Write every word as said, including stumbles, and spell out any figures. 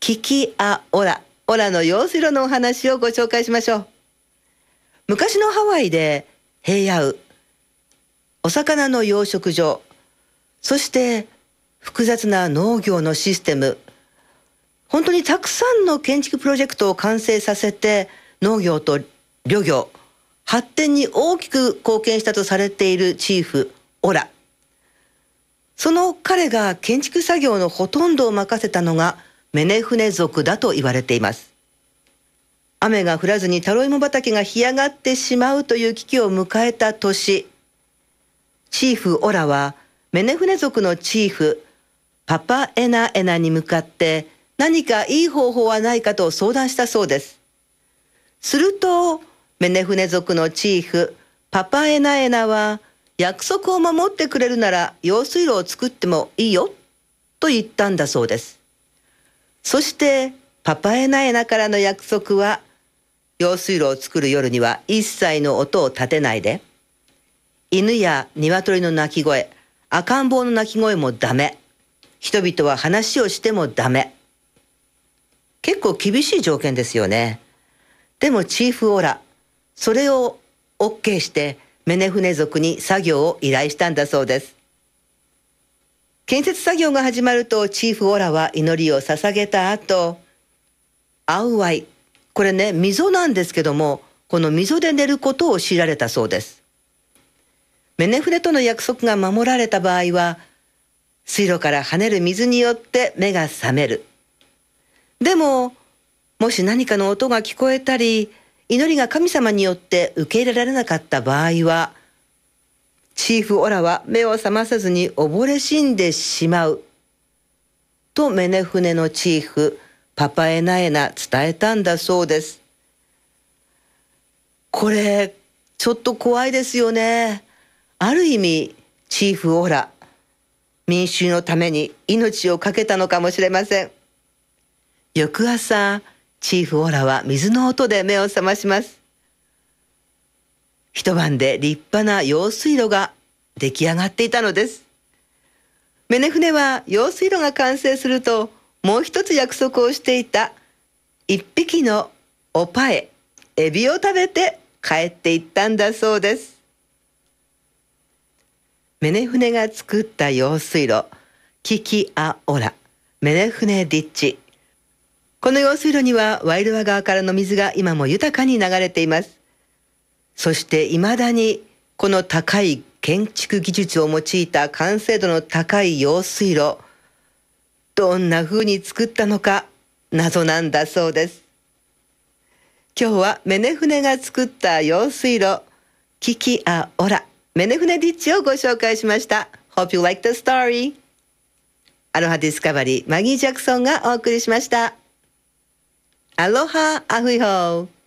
キキアオラ、オラの用水路のお話をご紹介しましょう。昔のハワイで平野、お魚の養殖場、そして複雑な農業のシステム、本当にたくさんの建築プロジェクトを完成させて農業と漁業、発展に大きく貢献したとされているチーフ、オラ。その彼が建築作業のほとんどを任せたのがメネフネ族だと言われています。雨が降らずにタロイモ畑が干上がってしまうという危機を迎えた年、チーフ・オラはメネフネ族のチーフ、パパエナエナに向かって何かいい方法はないかと相談したそうです。すると、メネフネ族のチーフ、パパエナエナは、約束を守ってくれるなら用水路を作ってもいいよ、と言ったんだそうです。そして、パパエナエナからの約束は、用水路を作る夜には一切の音を立てないで、犬や鶏の鳴き声、赤ん坊の鳴き声もダメ。人々は話をしてもダメ。結構厳しい条件ですよね。でもチーフオラ、それを OK してメネフネ族に作業を依頼したんだそうです。建設作業が始まるとチーフオラは祈りを捧げた後、アウワイ、これね、溝なんですけども、この溝で寝ることを強いられたそうです。メネフネとの約束が守られた場合は、水路から跳ねる水によって目が覚める。でも、もし何かの音が聞こえたり、祈りが神様によって受け入れられなかった場合は、チーフオラは目を覚まさずに溺れ死んでしまう。とメネフネのチーフ、パパエナエナ伝えたんだそうです。これ、ちょっと怖いですよね。ある意味、チーフオラ、民衆のために命を懸けたのかもしれません。翌朝、チーフオラは水の音で目を覚まします。一晩で立派な用水路が出来上がっていたのです。メネフネは用水路が完成すると、もう一つ約束をしていた一匹のオパエ、エビを食べて帰っていったんだそうです。メネフネが作った用水路、キキアオラ、メネフネディッチ。この用水路にはワイルワ川からの水が今も豊かに流れています。そして未だにこの高い建築技術を用いた完成度の高い用水路、どんな風に作ったのか謎なんだそうです。今日はメネフネが作った用水路、キキアオラ、メネフネディッチをご紹介しました。Hope you like the story. アロハディスカバリー、マギー・ジャクソンがお送りしました。アロハ、アフイホー。